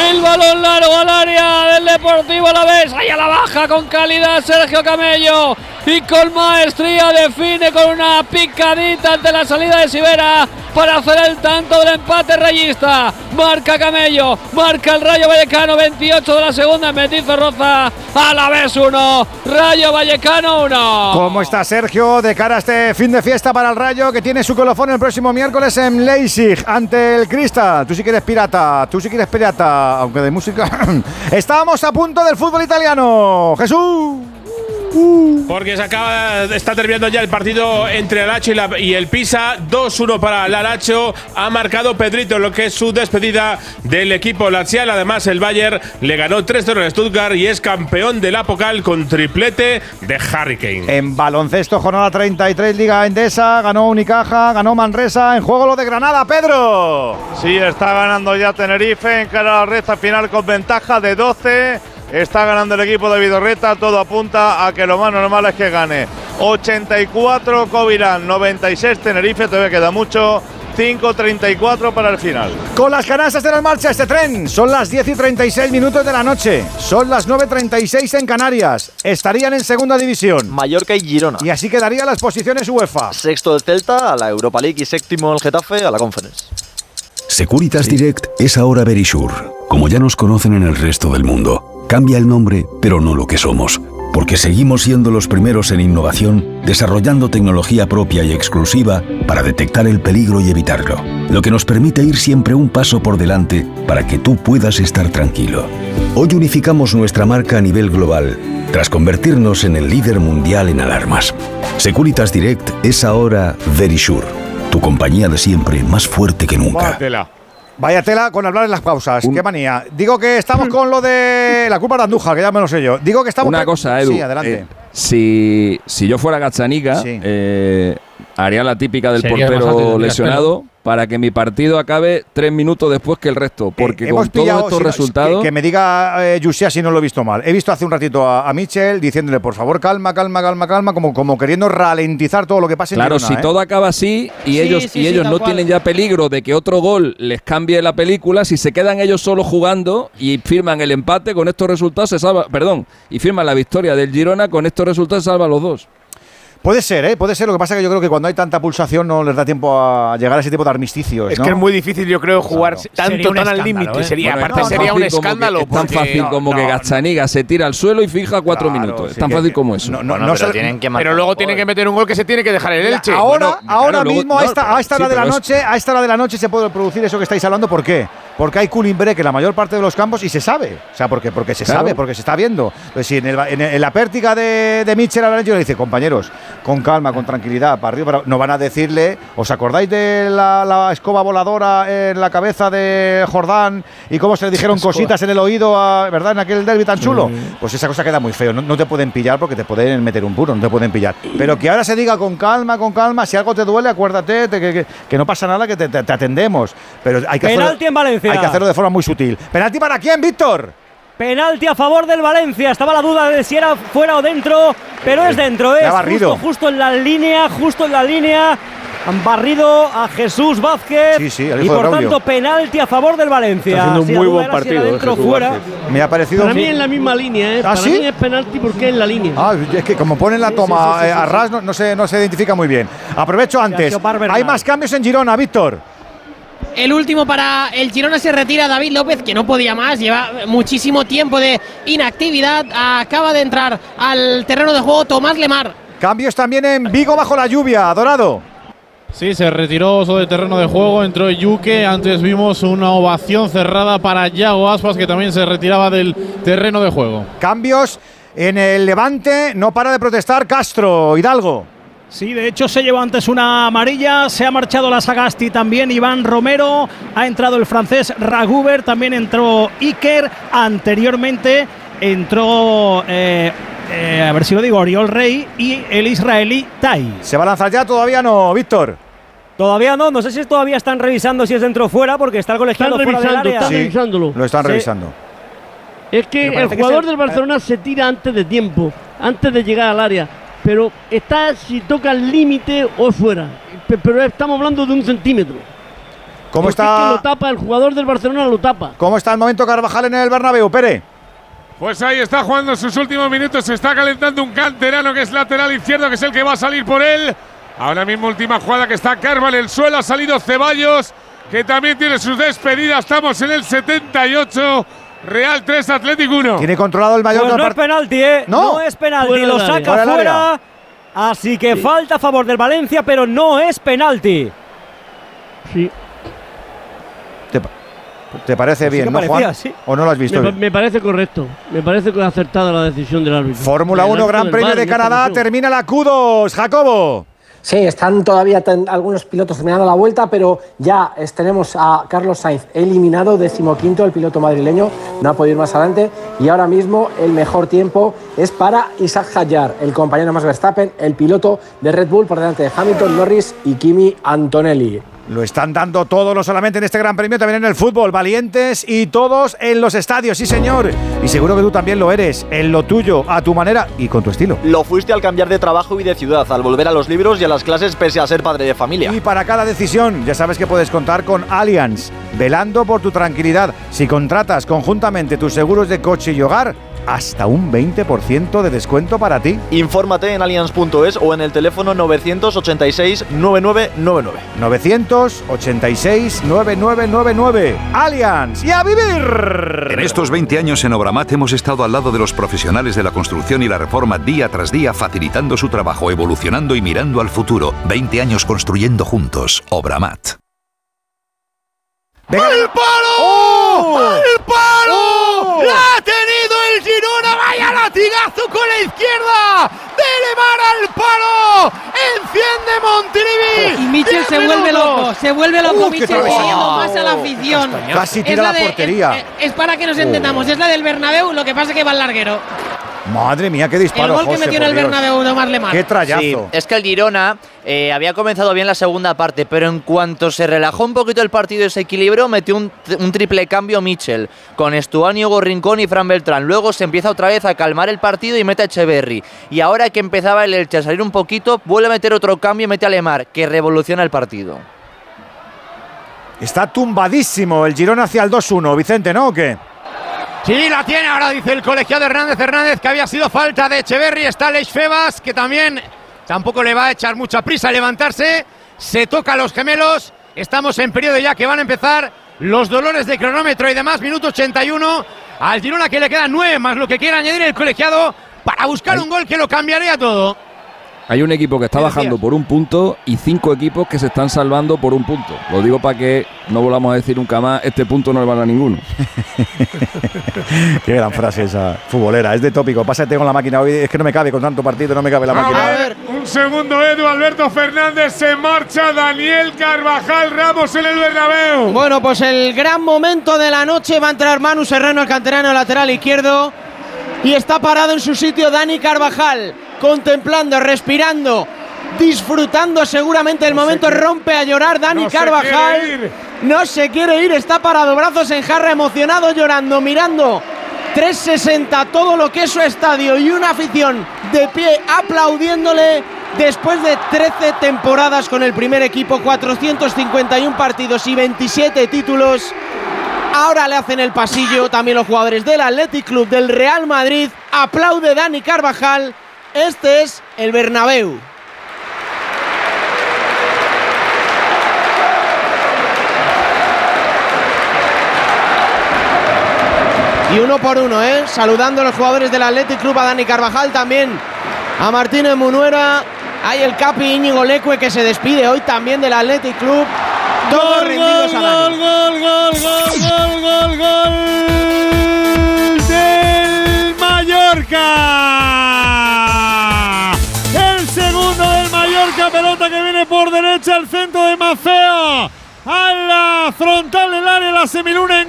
El balón largo al área del Deportivo Alavés. Ahí a la baja con calidad Sergio Camello. Y con maestría define con una picadita ante la salida de Sivera para hacer el tanto del empate rayista. Marca Camello, marca el Rayo Vallecano, 28 de la segunda, Metizo Roza. Alavés 1, Rayo Vallecano 1. ¿Cómo está Sergio de cara a este fin de fiesta para el Rayo, que tiene su colofón el próximo miércoles en Leipzig ante el Cristal? Tú sí que eres pirata, aunque de música. Estábamos a punto del fútbol italiano. Jesús. Porque está terminando ya el partido entre Alacho y el Pisa. 2-1 para el Alacho. Ha marcado Pedrito, lo que es su despedida del equipo lazial. Además, el Bayern le ganó 3-0 al Stuttgart y es campeón de la Pokal con triplete de Harry Kane. En baloncesto, jornada 33, Liga Endesa. Ganó Unicaja, ganó Manresa. En juego lo de Granada, Pedro. Sí, está ganando ya Tenerife. Encara la recta final con ventaja de 12. Está ganando el equipo de Vidorreta, todo apunta a que lo más normal es que gane. 84 Covirán, 96 Tenerife, todavía queda mucho. 5:34 para el final. Con las canastas de la marcha este tren. Son las 10:36 de la noche. Son las 9:36 en Canarias. Estarían en segunda división Mallorca y Girona. Y así quedarían las posiciones UEFA. Sexto el Celta a la Europa League y séptimo el Getafe a la Conference. Securitas Direct es ahora Verisure. Como ya nos conocen en el resto del mundo. Cambia el nombre, pero no lo que somos, porque seguimos siendo los primeros en innovación, desarrollando tecnología propia y exclusiva para detectar el peligro y evitarlo, lo que nos permite ir siempre un paso por delante para que tú puedas estar tranquilo. Hoy unificamos nuestra marca a nivel global, tras convertirnos en el líder mundial en alarmas. Securitas Direct es ahora Verisure, tu compañía de siempre más fuerte que nunca. Vaya tela con hablar en las pausas, qué manía. Digo que estamos con lo de la culpa de Andújar, que ya me lo sé yo. Digo que estamos… Una cosa, Edu. Sí, adelante. Si yo fuera Gazzaniga, sí. Haría la típica del portero lesionado para que mi partido acabe 3 minutos después que el resto, porque con todos estos resultados… Que me diga Yusia si no lo he visto mal. He visto hace un ratito a Michel diciéndole, por favor, calma, como queriendo ralentizar todo lo que pase en Claro, Girona, si todo acaba así y ellos no tienen ya peligro de que otro gol les cambie la película, si se quedan ellos solos jugando y firman el empate con estos resultados, se salva, y firman la victoria del Girona, con estos resultados se salva los dos. Puede ser, puede ser. Lo que pasa es que yo creo que cuando hay tanta pulsación no les da tiempo a llegar a ese tipo de armisticios, Es ¿no? que es muy difícil, yo creo, jugar tanto tan al límite. Sería un escándalo. Es tan fácil como que Gazzaniga se tira al suelo y fija 4 minutos. Es tan fácil como eso. Pero luego tienen que meter un gol que se tiene que dejar el Elche. Ahora mismo, a esta hora de la noche se puede producir eso que estáis hablando. ¿Por qué? Porque hay cooling break en la mayor parte de los campos y se sabe. O sea, porque se sabe, porque se está viendo. Pues si en la pértiga de Mitchell ahora yo le dice, compañeros, con calma, con tranquilidad, para arriba, no van a decirle, ¿os acordáis de la escoba voladora en la cabeza de Jordán y cómo se le dijeron cositas en el oído, ¿verdad? En aquel derbi tan chulo. Pues esa cosa queda muy feo. No te pueden pillar porque te pueden meter un puro, no te pueden pillar. Pero que ahora se diga con calma, si algo te duele, acuérdate que no pasa nada, que te atendemos. Pero hay que penalti en Valencia. Hay que hacerlo de forma muy sutil. ¿Penalti para quién, Víctor? Penalti a favor del Valencia. Estaba la duda de si era fuera o dentro, pero es dentro. Es justo en la línea. Han barrido a Jesús Vázquez y por tanto penalti a favor del Valencia. Está haciendo un muy buen partido. Dentro, fuera. Me ha parecido para mí en la misma línea, para mí es penalti porque es en la línea. Es que como ponen la toma a ras no se identifica muy bien. Aprovecho antes. Hay más cambios en Girona, Víctor. El último para el Girona, se retira David López, que no podía más, lleva muchísimo tiempo de inactividad. Acaba de entrar al terreno de juego Tomás Lemar. Cambios también en Vigo bajo la lluvia, Dorado. Sí, se retiró sobre el terreno de juego, entró Yuque. Antes vimos una ovación cerrada para Yago Aspas, que también se retiraba del terreno de juego. Cambios en el Levante, no para de protestar Castro, Hidalgo. Sí, de hecho se llevó antes una amarilla, se ha marchado la Sagasti también, Iván Romero, ha entrado el francés Raguber, también entró Iker, anteriormente entró, a ver si lo digo, Oriol Rey y el israelí Tai. ¿Se va a lanzar ya? Todavía no, Víctor. Todavía no sé si todavía están revisando si es dentro o fuera, porque está el colegiado fuera del área. Están revisándolo. Lo están revisando. Es que el jugador del Barcelona se tira antes de tiempo, antes de llegar al área. Pero está si toca el límite o fuera. Pero estamos hablando de 1 centímetro. ¿Cómo está? Es que lo tapa, el jugador del Barcelona lo tapa. ¿Cómo está el momento Carvajal en el Bernabéu, Pere? Pues ahí está jugando sus últimos minutos, se está calentando un canterano que es lateral izquierdo, que es el que va a salir por él. Ahora mismo última jugada que está Carva en el suelo, ha salido Ceballos, que también tiene sus despedidas. Estamos en el 78, Real 3, Atlético 1. Tiene controlado el Mallorca. Pues no es penalti, ¿eh? No es penalti, lo saca fuera. Así que falta a favor del Valencia, pero no es penalti. Sí. ¿Te parece bien, no, Juan? Sí. ¿O no lo has visto? Me parece correcto. Me parece acertada la decisión del árbitro. Fórmula 1, Gran Premio de Canadá, termina la Q2. Jacobo. Sí, están todavía algunos pilotos terminando la vuelta, pero ya tenemos a Carlos Sainz eliminado, 15º, el piloto madrileño, no ha podido ir más adelante, y ahora mismo el mejor tiempo es para Isaac Hadjar, el compañero de Max Verstappen, el piloto de Red Bull, por delante de Hamilton, Norris y Kimi Antonelli. Lo están dando todo, no solamente en este Gran Premio, también en el fútbol. Valientes y todos en los estadios, sí señor. Y seguro que tú también lo eres, en lo tuyo, a tu manera y con tu estilo. Lo fuiste al cambiar de trabajo y de ciudad, al volver a los libros y a las clases pese a ser padre de familia. Y para cada decisión, ya sabes que puedes contar con Allianz, velando por tu tranquilidad. Si contratas conjuntamente tus seguros de coche y hogar, hasta un 20% de descuento para ti. Infórmate en allianz.es o en el teléfono 986-9999. 986-9999. Allianz, ¡y a vivir! En estos 20 años en Obramat hemos estado al lado de los profesionales de la construcción y la reforma día tras día, facilitando su trabajo, evolucionando y mirando al futuro. 20 años construyendo juntos. Obramat. ¡Al palo! ¡Oh! ¡Al palo! ¡Oh! ¡La ha tenido el Girona! ¡Vaya latigazo con la izquierda! ¡De Lemar al palo! ¡Enciende Montilivi! Y Michel se vuelve loco, Michel pidiendo más a la afición. Casi tira la portería. Es para que nos entendamos, es la del Bernabéu, lo que pasa que va al larguero. Madre mía, qué disparo, el gol que José, metió en el Bernabéu Tomás Lemar. Qué trayazo. Sí, es que el Girona había comenzado bien la segunda parte, pero en cuanto se relajó un poquito el partido y se equilibró, metió un triple cambio Michel, con Estuani, Hugo Rincón y Fran Beltrán. Luego se empieza otra vez a calmar el partido y mete a Echeverri. Y ahora que empezaba el Elche a salir un poquito, vuelve a meter otro cambio y mete a Lemar, que revoluciona el partido. Está tumbadísimo el Girona hacia el 2-1, Vicente, ¿no? ¿O qué? Sí, la tiene ahora, dice el colegiado Hernández, que había sido falta de Echeverri. Está Aleix Febas, que también tampoco le va a echar mucha prisa a levantarse. Se toca a los gemelos. Estamos en periodo ya que van a empezar los dolores de cronómetro y demás. Minuto 81. Al Girona que le quedan 9 más lo que quiera añadir el colegiado para buscar un gol que lo cambiaría todo. Hay un equipo que está bajando por un punto y 5 equipos que se están salvando por un punto. Lo digo para que no volvamos a decir nunca más, este punto no le vale a ninguno. Qué gran frase esa, futbolera. Es de tópico. Pásate con la máquina hoy. Es que no me cabe con tanto partido, no me cabe la máquina. A ver, un segundo, Edu. Alberto Fernández, se marcha Daniel Carvajal Ramos en el Bernabéu. Bueno, pues el gran momento de la noche. Va a entrar Manu Serrano, el canterano lateral izquierdo. Y está parado en su sitio Dani Carvajal, contemplando, respirando, disfrutando seguramente el momento. Rompe a llorar Dani Carvajal. No se quiere ir, está parado, brazos en jarra, emocionado, llorando, mirando 360 todo lo que es su estadio y una afición de pie aplaudiéndole después de 13 temporadas con el primer equipo, 451 partidos y 27 títulos. Ahora le hacen el pasillo también los jugadores del Athletic Club, del Real Madrid. Aplaude Dani Carvajal. Este es el Bernabéu. Y uno por uno, saludando a los jugadores del Athletic Club, a Dani Carvajal, también a Martínez Munuera. Hay el Capi Íñigo Leque, que se despide hoy también del Athletic Club. Todos rendidos a Dani. Gol del Mallorca. El segundo del Mallorca, pelota que viene por derecha al centro de Maceo. A la frontal del área, la semiluna en